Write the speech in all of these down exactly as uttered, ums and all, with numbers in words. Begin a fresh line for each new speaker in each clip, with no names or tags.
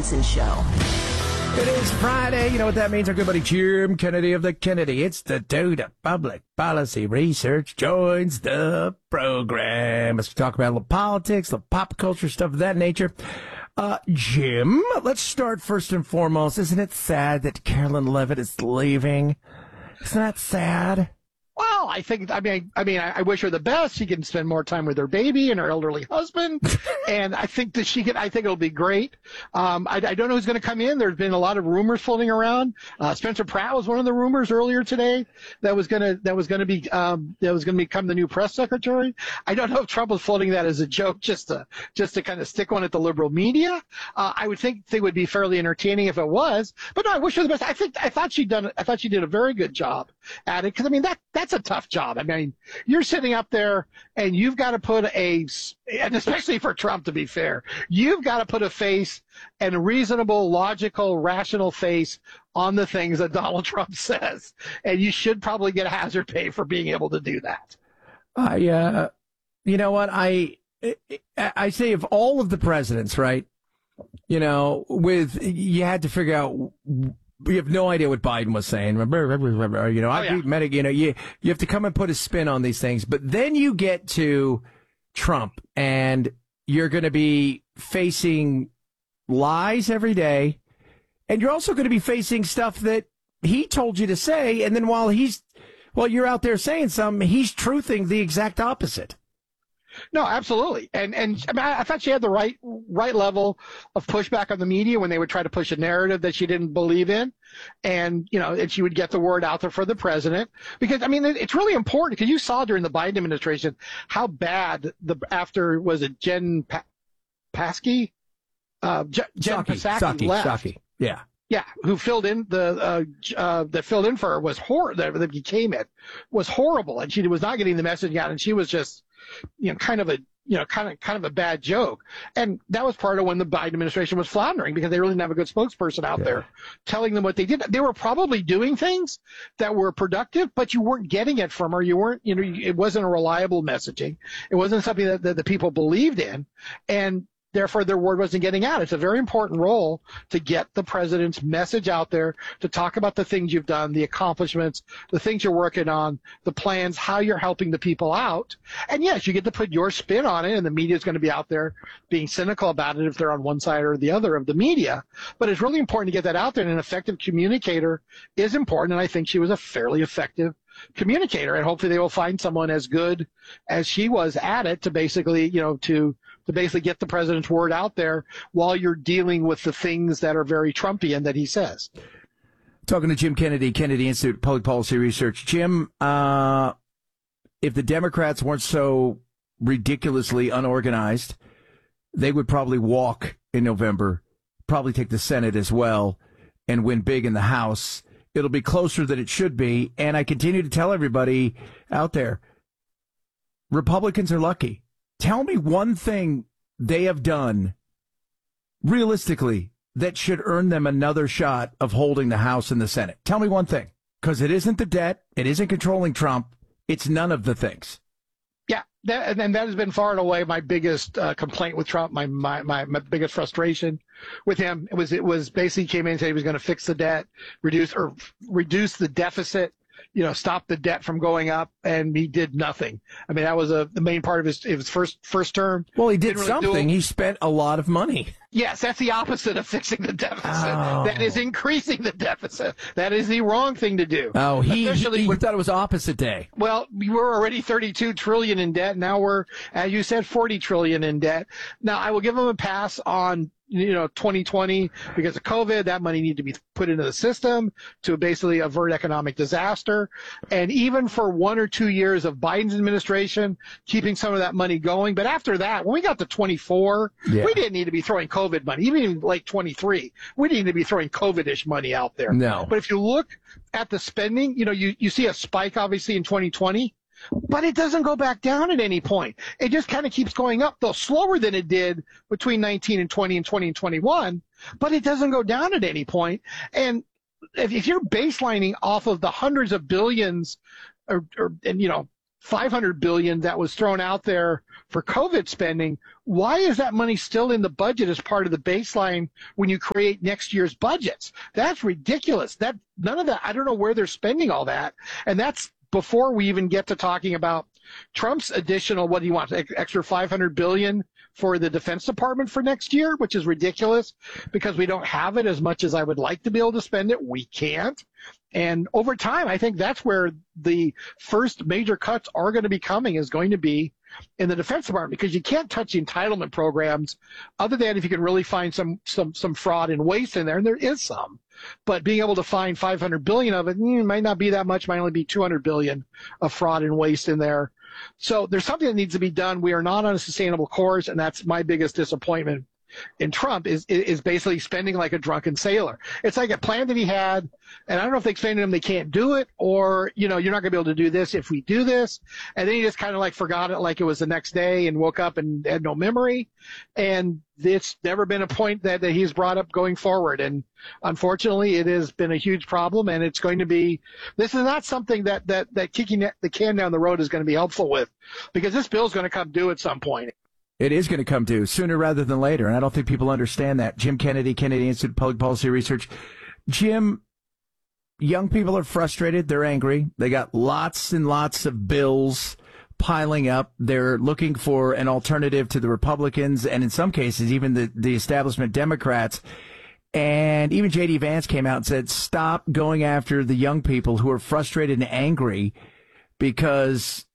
Monson Show.
It is Friday. You know what that means? Our good buddy Jim Kennedy of the Kennedy Institute of Public Policy Research joins the program. Let's talk about a little politics, a little pop culture stuff of that nature. Uh, Jim, let's start first and foremost. Isn't it sad that Carolyn Levitt is leaving? Isn't that sad?
Well, I think, I mean, I mean, I, I wish her the best. She can spend more time with her baby and her elderly husband. And I think that she can, I think it'll be great. Um, I, I don't know who's going to come in. There's been a lot of rumors floating around. Uh, Spencer Pratt was one of the rumors earlier today that was going to, that was going to be, um, that was going to become the new press secretary. I don't know if Trump was floating that as a joke just to, just to kind of stick one at the liberal media. Uh, I would think they would be fairly entertaining if it was, but no, I wish her the best. I think, I thought she'd done, I thought she did a very good job at it. Cause I mean, that, that's a tough job. I mean, you're sitting up there and you've got to put a, and especially for Trump, to be fair, you've got to put a face and a reasonable, logical, rational face on the things that Donald Trump says. And you should probably get hazard pay for being able to do that.
I, uh, you know what? I, I say of all of the presidents, right? You know, with, you had to figure out, you have no idea what Biden was saying. You know, I
oh, yeah.
you know, you, you have to come and put a spin on these things. But then you get to Trump and you're going to be facing lies every day. And you're also going to be facing stuff that he told you to say. And then while he's, while you're out there saying something, he's truthing the exact opposite.
No, absolutely. And, and I mean, I thought she had the right, right level of pushback on the media when they would try to push a narrative that she didn't believe in. And, you know, and she would get the word out there for the president because, I mean, it's really important because you saw during the Biden administration how bad the, after, was it Jen pa- Psaki? Uh, Jen
Psaki,
Psaki
Psaki,
left.
Psaki. Yeah.
Yeah, who filled in the uh, uh, that filled in for her was horrible. That became it was horrible, and she was not getting the message out, and she was just, you know, kind of a you know kind of kind of a bad joke, and that was part of when the Biden administration was floundering because they really didn't have a good spokesperson out yeah. there telling them what they did. They were probably doing things that were productive, but you weren't getting it from her. You weren't, you know, it wasn't a reliable messaging. It wasn't something that, that the people believed in, and therefore, their word wasn't getting out. It's a very important role to get the president's message out there, to talk about the things you've done, the accomplishments, the things you're working on, the plans, how you're helping the people out. And yes, you get to put your spin on it, and the media is going to be out there being cynical about it if they're on one side or the other of the media. But it's really important to get that out there, and an effective communicator is important, and I think she was a fairly effective communicator, and hopefully they will find someone as good as she was at it to basically, you know, to to basically get the president's word out there while you're dealing with the things that are very Trumpian that he says.
Talking to Jim Kennedy, Kennedy Institute of Public Policy Research. Jim, uh, if the Democrats weren't so ridiculously unorganized, they would probably walk in November, probably take the Senate as well, and win big in the House. It'll be closer than it should be. And I continue to tell everybody out there, Republicans are lucky. Tell me one thing they have done realistically that should earn them another shot of holding the House and the Senate. Tell me one thing, because it isn't the debt. It isn't controlling Trump. It's none of the things.
Yeah, that, and that has been far and away my biggest uh, complaint with Trump, my, my my my biggest frustration with him. It was it was basically came in and said he was going to fix the debt, reduce or reduce the deficit, you know, stop the debt from going up, and he did nothing. I mean, that was a the main part of his his first first term.
Well, he did
really
something. He spent a lot of money.
Yes, that's the opposite of fixing the deficit.
Oh.
That is increasing the deficit. That is the wrong thing to do.
Oh, he,
Especially
he
when,
thought it was opposite day.
Well, we were already thirty-two trillion in debt. Now we're, as you said, forty trillion in debt. Now, I will give him a pass on, you know, twenty twenty because of COVID. That money needed to be put into the system to basically avert economic disaster. And even for one or two years of Biden's administration, keeping some of that money going. But after that, when we got to twenty-four, yeah. we didn't need to be throwing COVID money. Even in like twenty-three, we didn't need to be throwing COVID-ish money out there.
No.
But if you look at the spending, you know, you, you see a spike obviously in twenty twenty. But it doesn't go back down at any point. It just kind of keeps going up, though slower than it did between nineteen and twenty and twenty and twenty-one. But it doesn't go down at any point. And if, if you're baselining off of the hundreds of billions, or, or and you know, five hundred billion dollars that was thrown out there for COVID spending, why is that money still in the budget as part of the baseline when you create next year's budgets? That's ridiculous. That none of that, I don't know where they're spending all that. And that's before we even get to talking about Trump's additional, what do you want, extra five hundred billion dollars for the Defense Department for next year, which is ridiculous because we don't have it as much as I would like to be able to spend it. We can't. And over time, I think that's where the first major cuts are going to be coming, is going to be in the Defense Department, because you can't touch the entitlement programs other than if you can really find some some some fraud and waste in there, and there is some. But being able to find five hundred billion of it, it might not be that much, might only be two hundred billion of fraud and waste in there. So there's something that needs to be done. We are not on a sustainable course, and that's my biggest disappointment in Trump, is is basically spending like a drunken sailor. It's like a plan that he had, and I don't know if they explained to him they can't do it, or, you know, you're not going to be able to do this if we do this. And then he just kind of like forgot it like it was the next day and woke up and had no memory. And it's never been a point that, that he's brought up going forward. And unfortunately, it has been a huge problem, and it's going to be, this is not something that, that, that kicking the can down the road is going to be helpful with, because this bill is going to come due at some point.
It is going to come due sooner rather than later, and I don't think people understand that. Jim Kennedy, Kennedy Institute of Public Policy Research. Jim, young people are frustrated. They're angry. They got lots and lots of bills piling up. They're looking for an alternative to the Republicans, and in some cases, even the, the establishment Democrats. And even J D. Vance came out and said, stop going after the young people who are frustrated and angry, because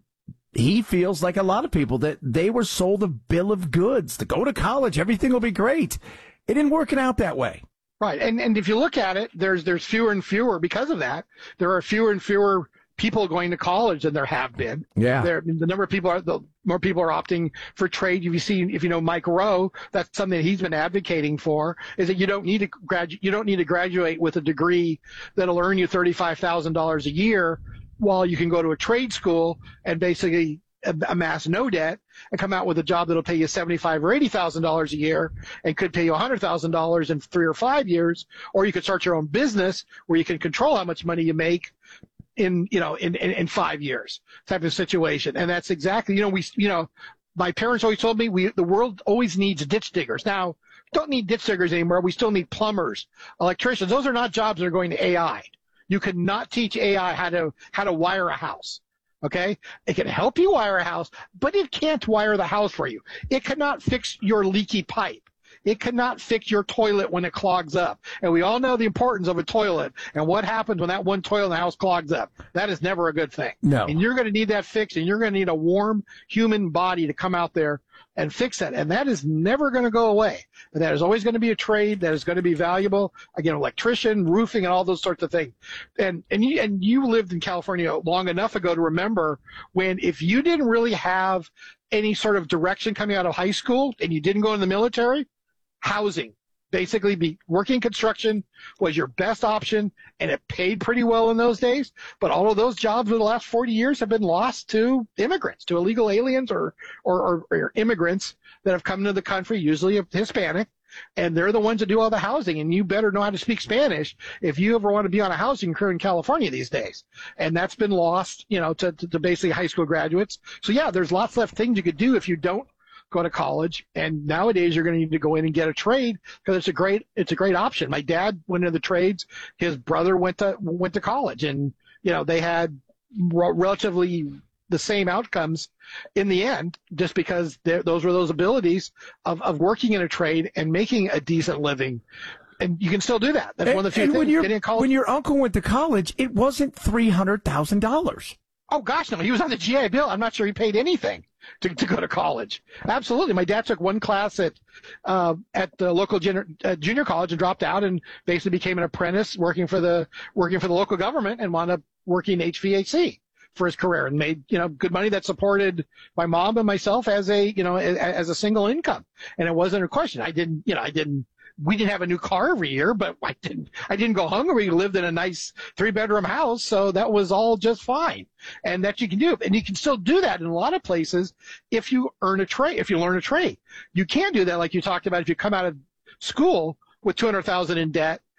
he feels like a lot of people that they were sold a bill of goods to go to college. Everything will be great. It didn't work out that way.
Right. And and if you look at it, there's there's fewer and fewer because of that. There are fewer and fewer people going to college than there have been.
Yeah.
There, the number of people are, the more people are opting for trade. If you see, if you know Mike Rowe, that's something that he's been advocating for, is that you don't need to graduate, you don't need to graduate with a degree that'll earn you thirty-five thousand dollars a year, while you can go to a trade school and basically amass no debt and come out with a job that'll pay you seventy-five thousand or eighty thousand dollars a year and could pay you one hundred thousand dollars in three or five years, or you could start your own business where you can control how much money you make in, you know, in, in, in five years type of situation. And that's exactly, you know, we, you know, my parents always told me we, the world always needs ditch diggers. Now, don't need ditch diggers anymore. We still need plumbers, electricians. Those are not jobs that are going to A I. You cannot teach A I how to how to wire a house, okay? It can help you wire a house, but it can't wire the house for you. It cannot fix your leaky pipe. It cannot fix your toilet when it clogs up. And we all know the importance of a toilet and what happens when that one toilet in the house clogs up. That is never a good thing.
No.
And you're going to need that fixed, and you're going to need a warm human body to come out there and fix that. And that is never going to go away. That is always going to be a trade that is going to be valuable. Again, electrician, roofing, and all those sorts of things. And and you, and you lived in California long enough ago to remember when, if you didn't really have any sort of direction coming out of high school and you didn't go in the military, housing, basically be working construction was your best option, and it paid pretty well in those days. But all of those jobs over the last forty years have been lost to immigrants, to illegal aliens or, or, or, or immigrants that have come into the country, usually Hispanic, and they're the ones that do all the housing. And you better know how to speak Spanish if you ever want to be on a housing crew in California these days. And that's been lost, you know, to, to, to basically high school graduates. So yeah, there's lots of things you could do if you don't go to college. And nowadays you're going to need to go in and get a trade, because it's a great, it's a great option. My dad went into the trades. His brother went to, went to college, and, you know, they had re- relatively the same outcomes in the end, just because those were those abilities of, of working in a trade and making a decent living. And you can still do that. That's
and,
one of the few
and
things.
When, your,
Getting a college,
when your uncle went to college, it wasn't three hundred thousand dollars.
Oh, gosh, no. He was on the G I Bill. I'm not sure he paid anything to, to go to college. Absolutely. My dad took one class at uh, at the local junior, uh, junior college and dropped out, and basically became an apprentice working for the working for the local government, and wound up working H V A C for his career, and made, you know, good money that supported my mom and myself as a, you know, as, as a single income. And it wasn't a question. I didn't, you know, I didn't, we didn't have a new car every year, but I didn't, I didn't go hungry. We lived in a nice three bedroom house. So that was all just fine. And that you can do. And you can still do that in a lot of places if you earn a trade, if you learn a trade. You can do that, like you talked about, if you come out of school with two hundred thousand in debt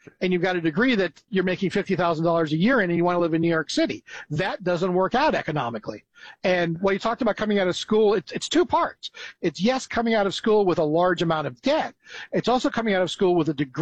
and you've got a degree that you're making fifty thousand dollars a year in and you want to live in New York City. That doesn't work out economically. And when you talked about coming out of school, it's, it's two parts. It's, yes, coming out of school with a large amount of debt. It's also coming out of school with a degree